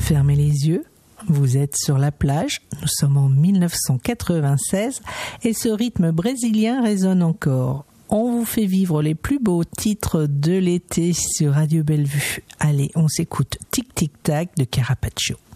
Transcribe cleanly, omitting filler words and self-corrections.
Fermez les yeux, vous êtes sur la plage, nous sommes en 1996 et ce rythme brésilien résonne encore. On vous fait vivre les plus beaux titres de l'été sur Radio Bellevue. Allez, on s'écoute Tic Tic Tac de Carapacho.